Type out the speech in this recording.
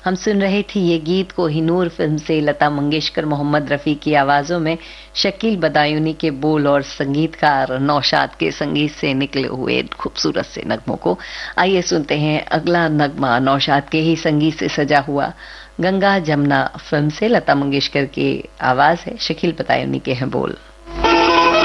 हम सुन रहे थे ये गीत कोहिनूर फिल्म से लता मंगेशकर मोहम्मद रफ़ी की आवाज़ों में शकील बदायूनी के बोल और संगीतकार नौशाद के संगीत से निकले हुए खूबसूरत से नगमों को। आइए सुनते हैं अगला नगमा नौशाद के ही संगीत से सजा हुआ। गंगा जमुना फिल्म से लता मंगेशकर की आवाज़ है, शकील बदायूनी के हैं बोल।